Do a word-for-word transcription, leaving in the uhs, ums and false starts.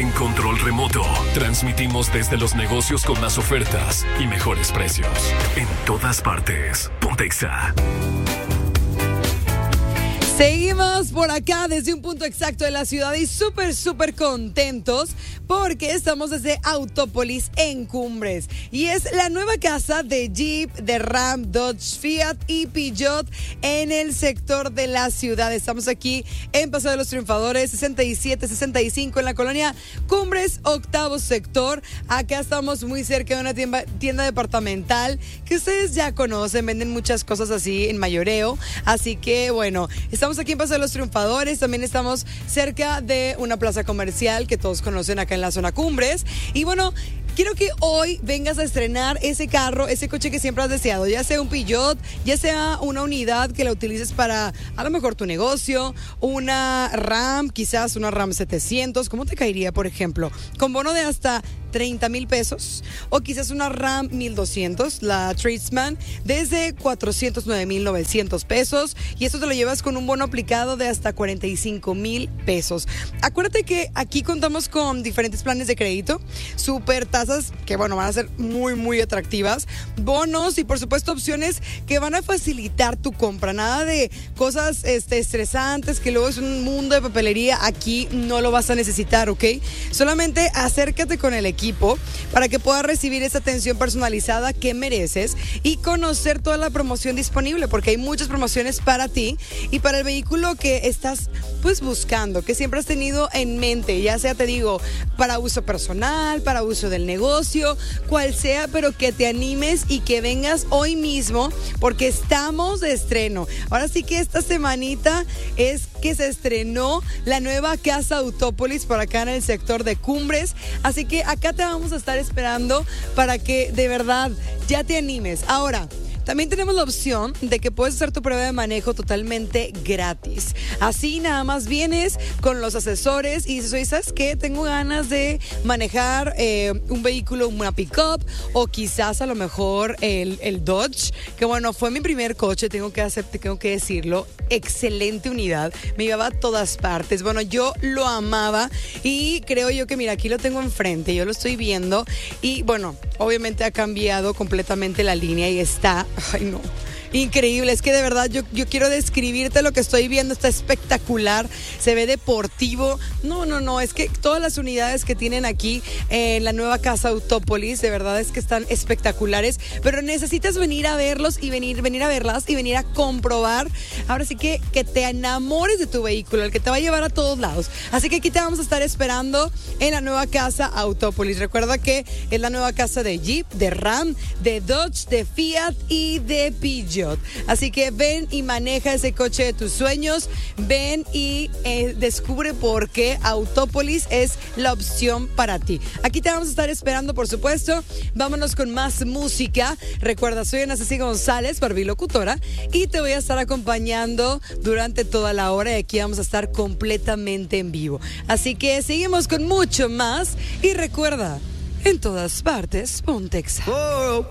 en control remoto. Transmitimos desde los negocios con más ofertas y mejores precios. En todas partes. Ponte Exa. Seguimos por acá desde un punto exacto de la ciudad y súper, súper contentos porque estamos desde Autópolis en Cumbres. Y es la nueva casa de Jeep, de Ram, Dodge, Fiat y Peugeot en el sector de la ciudad. Estamos aquí en Paso de los Triunfadores, sesenta y siete sesenta y cinco en la colonia Cumbres, octavo sector. Acá estamos muy cerca de una tienda, tienda departamental que ustedes ya conocen. Venden muchas cosas así en mayoreo. Así que, bueno, estamos aquí en Paso de los Triunfadores, también estamos cerca de una plaza comercial que todos conocen acá en la zona Cumbres. Y bueno, quiero que hoy vengas a estrenar ese carro, ese coche que siempre has deseado, ya sea un Peugeot, ya sea una unidad que la utilices para a lo mejor tu negocio, una Ram, quizás una Ram setecientos. ¿Cómo te caería, por ejemplo? Con bono de hasta treinta mil pesos, o quizás una Ram mil doscientos, la Tradesman, desde cuatrocientos nueve mil novecientos pesos, y esto te lo llevas con un bono aplicado de hasta cuarenta y cinco mil pesos. Acuérdate que aquí contamos con diferentes planes de crédito, super tasas que, bueno, van a ser muy, muy atractivas, bonos y, por supuesto, opciones que van a facilitar tu compra. Nada de cosas este, estresantes, que luego es un mundo de papelería. Aquí no lo vas a necesitar, ¿ok? Solamente acércate con el equipo para que puedas recibir esa atención personalizada que mereces y conocer toda la promoción disponible, porque hay muchas promociones para ti y para el vehículo que estás pues buscando, que siempre has tenido en mente, ya sea, te digo, para uso personal, para uso del negocio, cual sea, pero que te animes y que vengas hoy mismo, porque estamos de estreno. Ahora sí que esta semanita es que se estrenó la nueva casa Autópolis por acá en el sector de Cumbres, así que acá te vamos a estar esperando para que de verdad ya te animes. Ahora, también tenemos la opción de que puedes hacer tu prueba de manejo totalmente gratis. Así nada más vienes con los asesores y dices, oye, ¿sabes qué? Tengo ganas de manejar eh, un vehículo, una pick-up, o quizás a lo mejor el, el Dodge, que bueno, fue mi primer coche, tengo que hacer, tengo que decirlo, excelente unidad, me llevaba a todas partes. Bueno, yo lo amaba y creo yo que, mira, aquí lo tengo enfrente, yo lo estoy viendo y bueno, obviamente ha cambiado completamente la línea y está, ay no, increíble. Es que de verdad yo, yo quiero describirte lo que estoy viendo. Está espectacular, se ve deportivo. No, no, no, es que todas las unidades que tienen aquí en la nueva casa Autópolis, de verdad es que están espectaculares, pero necesitas venir a verlos y venir, venir a verlas y venir a comprobar. Ahora sí que, que te enamores de tu vehículo, el que te va a llevar a todos lados. Así que aquí te vamos a estar esperando en la nueva casa Autópolis. Recuerda que es la nueva casa de Jeep, de Ram, de Dodge, de Fiat y de Peugeot. Así que ven y maneja ese coche de tus sueños. Ven y eh, descubre por qué Autópolis es la opción para ti. Aquí te vamos a estar esperando, por supuesto. Vámonos con más música. Recuerda, soy Ana Ceci González, barbilocutora, y te voy a estar acompañando durante toda la hora, y aquí vamos a estar completamente en vivo. Así que seguimos con mucho más y recuerda, en todas partes, ponte Exa. Oh.